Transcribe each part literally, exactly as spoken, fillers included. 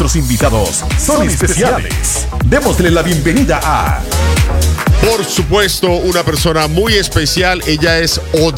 nuestros invitados son especiales. Démosle la bienvenida a... Por supuesto, una persona muy especial. Ella es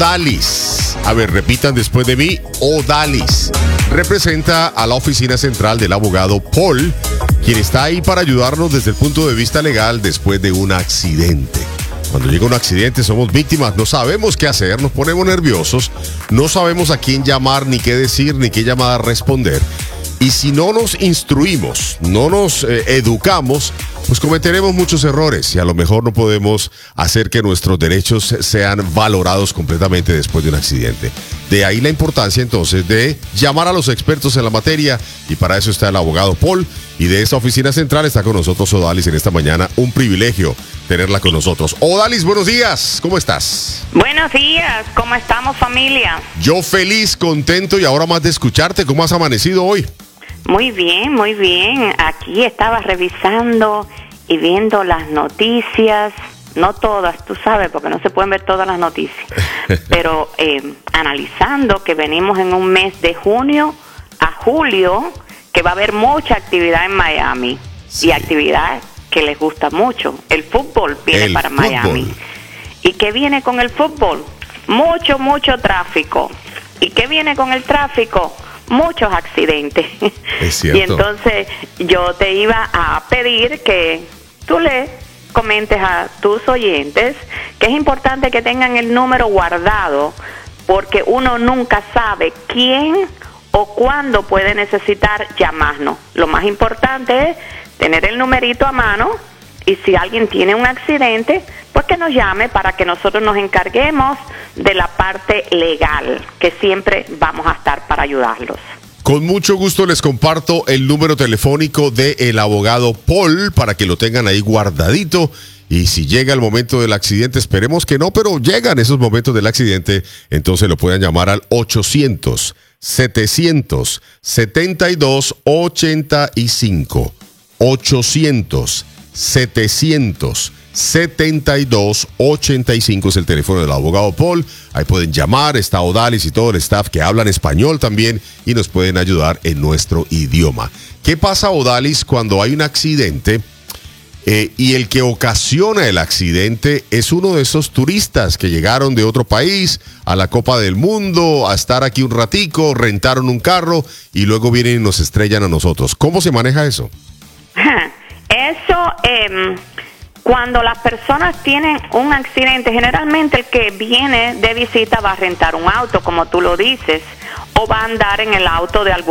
Odalis. A ver, repitan después de mí. Odalis. Representa a la oficina central del abogado Paul, quien está ahí para ayudarnos desde el punto de vista legal después de un accidente. Cuando llega un accidente somos víctimas, no sabemos qué hacer, nos ponemos nerviosos, no sabemos a quién llamar, ni qué decir, ni qué llamada responder. Y si no nos instruimos, no nos eh, educamos, pues cometeremos muchos errores y a lo mejor no podemos hacer que nuestros derechos sean valorados completamente después de un accidente. De ahí la importancia entonces de llamar a los expertos en la materia, y para eso está el abogado Paul, y de esta oficina central está con nosotros Odalis en esta mañana. Un privilegio tenerla con nosotros. Odalis, buenos días, ¿cómo estás? Buenos días, ¿cómo estamos, familia? Yo feliz, contento y ahora más de escucharte. ¿Cómo has amanecido hoy? Muy bien, muy bien. Aquí estaba revisando y viendo las noticias, no todas, tú sabes, porque no se pueden ver todas las noticias, pero eh, analizando que venimos en un mes de junio a julio, que va a haber mucha actividad en Miami, sí. Y actividad que les gusta mucho. El fútbol viene el para fútbol. Miami. ¿Y qué viene con el fútbol? Mucho, mucho tráfico. ¿Y qué viene con el tráfico? Muchos accidentes. Es cierto. Y entonces yo te iba a pedir que tú le comentes a tus oyentes que es importante que tengan el número guardado, porque uno nunca sabe quién o cuándo puede necesitar llamarnos. Lo más importante es tener el numerito a mano, y si alguien tiene un accidente, pues que nos llame para que nosotros nos encarguemos de la parte legal, que siempre vamos a estar para ayudarlos. Con mucho gusto les comparto el número telefónico del abogado Paul para que lo tengan ahí guardadito. Y si llega el momento del accidente, esperemos que no, pero llegan esos momentos del accidente, entonces lo puedan llamar al ochocientos, setecientos, setenta y dos, ochenta y cinco. ochocientos, setecientos, setenta y dos, ochenta y cinco es el teléfono del abogado Paul. Ahí pueden llamar, está Odalis y todo el staff que hablan español también y nos pueden ayudar en nuestro idioma. ¿Qué pasa, Odalis, cuando hay un accidente eh, y el que ocasiona el accidente es uno de esos turistas que llegaron de otro país a la Copa del Mundo a estar aquí un ratico, rentaron un carro y luego vienen y nos estrellan a nosotros? ¿Cómo se maneja eso? Eso, eh, cuando las personas tienen un accidente, generalmente el que viene de visita va a rentar un auto, como tú lo dices, o va a andar en el auto de algún